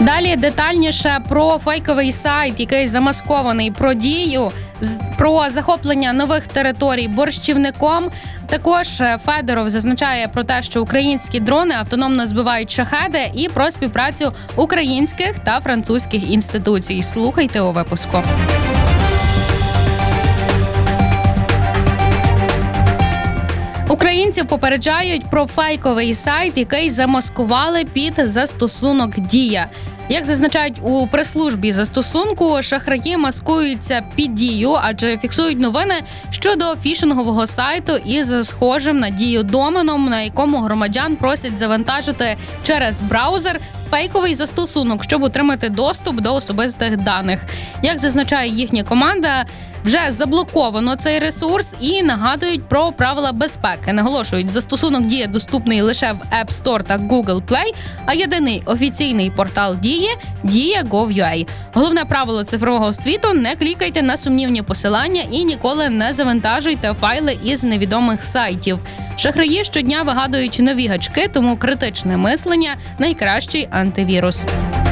Далі детальніше про фейковий сайт, який замаскований про захоплення нових територій борщівником. Також Федоров зазначає про те, що українські дрони автономно збивають шахеди, і про співпрацю українських та французьких інституцій. Слухайте у випуску. Українців попереджають про фейковий сайт, який замаскували під застосунок «Дія». Як зазначають у прес-службі застосунку, шахраї маскуються під Дію, адже фіксують новини щодо фішингового сайту із схожим на Дію доменом, на якому громадян просять завантажити через браузер фейковий застосунок, щоб отримати доступ до особистих даних. Як зазначає їхня команда, вже заблоковано цей ресурс і нагадують про правила безпеки. Наголошують, застосунок «Дія» доступний лише в App Store та Google Play, а єдиний офіційний портал «Дії» – Dія.gov.ua. Головне правило цифрового світу – не клікайте на сумнівні посилання і ніколи не завантажуйте файли із невідомих сайтів. Шахраї щодня вигадують нові гачки, тому критичне мислення – найкращий антивірус.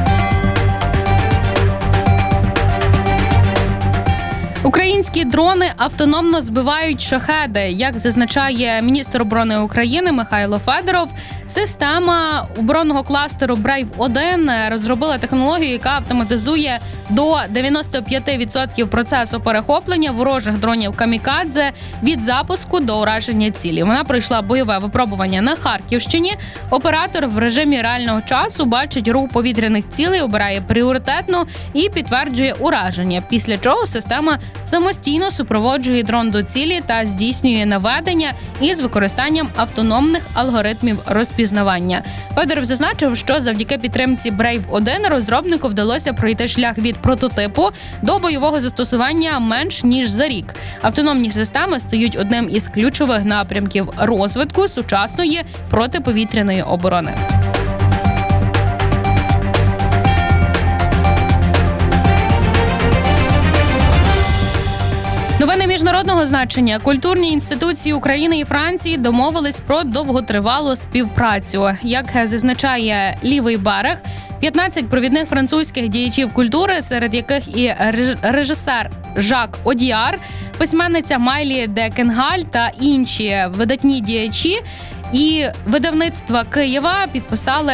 Українські дрони автономно збивають шахеди. Як зазначає міністр оборони України Михайло Федоров, система оборонного кластеру Brave-1 розробила технологію, яка автоматизує до 95% процесу перехоплення ворожих дронів «Камікадзе» від запуску до ураження цілі. Вона пройшла бойове випробування на Харківщині. Оператор в режимі реального часу бачить рух повітряних цілей, обирає пріоритетну і підтверджує ураження, після чого система самостійно супроводжує дрон до цілі та здійснює наведення із використанням автономних алгоритмів розпізнавання. Федоров зазначив, що завдяки підтримці Brave-1 розробнику вдалося пройти шлях від прототипу до бойового застосування менш ніж за рік. Автономні системи стають одним із ключових напрямків розвитку сучасної протиповітряної оборони. Новини міжнародного значення. Культурні інституції України і Франції домовились про довготривалу співпрацю. Як зазначає «Лівий берег», 15 провідних французьких діячів культури, серед яких і режисер Жак Одіар, письменниця Майлі де Кенгаль та інші видатні діячі і видавництва Києва підписали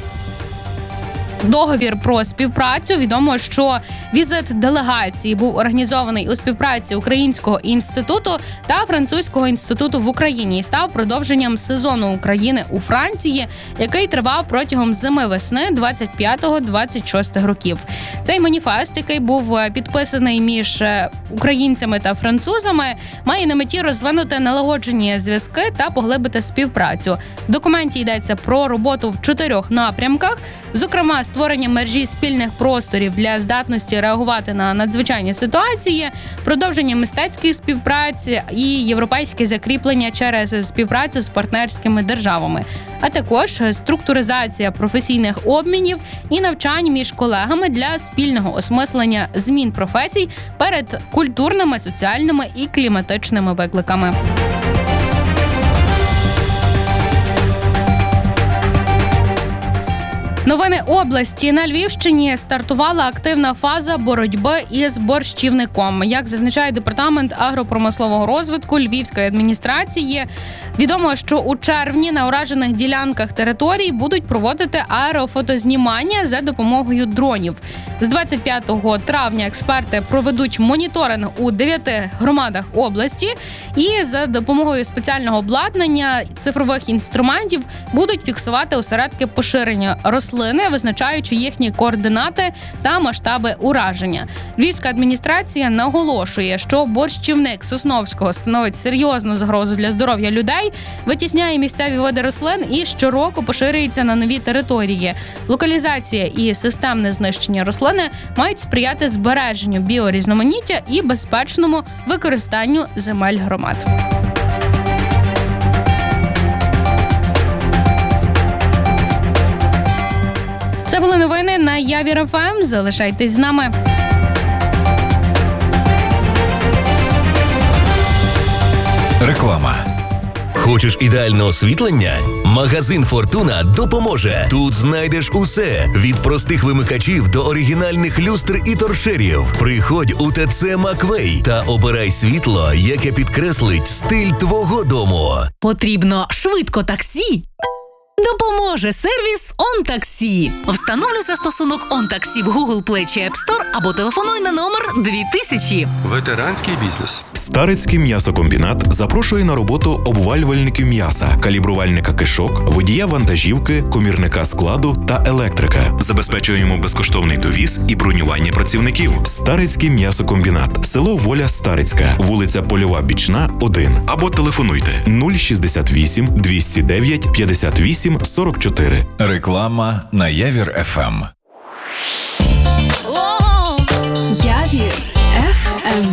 договір про співпрацю. Відомо, що візит делегації був організований у співпраці Українського інституту та Французького інституту в Україні і став продовженням сезону України у Франції, який тривав протягом зими-весни 25-26 років. Цей маніфест, який був підписаний між українцями та французами, має на меті розвинути налагоджені зв'язки та поглибити співпрацю. В документі йдеться про роботу в 4 напрямках, зокрема, створення мережі спільних просторів для здатності реагувати на надзвичайні ситуації, продовження мистецьких співпраці і європейське закріплення через співпрацю з партнерськими державами, а також структуризація професійних обмінів і навчань між колегами для спільного осмислення змін професій перед культурними, соціальними і кліматичними викликами. Новини області. На Львівщині стартувала активна фаза боротьби із борщівником. Як зазначає департамент агропромислового розвитку Львівської адміністрації, відомо, що у червні на уражених ділянках територій будуть проводити аерофотознімання за допомогою дронів. З 25 травня експерти проведуть моніторинг у 9 громадах області і за допомогою спеціального обладнання цифрових інструментів будуть фіксувати осередки поширення рослини, визначаючи їхні координати та масштаби ураження. Львівська адміністрація наголошує, що борщівник Сосновського становить серйозну загрозу для здоров'я людей, витісняє місцеві види рослин і щороку поширюється на нові території. Локалізація і системне знищення рослини мають сприяти збереженню біорізноманіття і безпечному використанню земель громад. Це були новини на Явір ФМ. Залишайтесь з нами. Реклама. Хочеш ідеальне освітлення? Магазин «Фортуна» допоможе. Тут знайдеш усе – від простих вимикачів до оригінальних люстр і торшерів. Приходь у ТЦ «Маквей» та обирай світло, яке підкреслить стиль твого дому. Потрібно швидко таксі? Допоможе сервіс «ОнТаксі». Встановлюй застосунок «ОнТаксі» в Google Play чи App Store або телефонуй на номер 2000. Ветеранський бізнес. Старицький м'ясокомбінат запрошує на роботу обвалювальників м'яса, калібрувальника кишок, водія вантажівки, комірника складу та електрика. Забезпечуємо безкоштовний довіз і бронювання працівників. Старицький м'ясокомбінат. Село Воля Старицька. Вулиця Польова Бічна, 1. Або телефонуйте 068 209 58 44. Реклама на Явір ФМ.